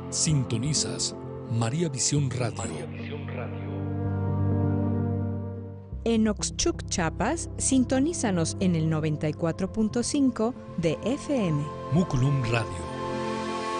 Sintonizas María Visión Radio. En Oxchuc, Chiapas, sintonízanos en el 94.5 de FM. Muculum Radio.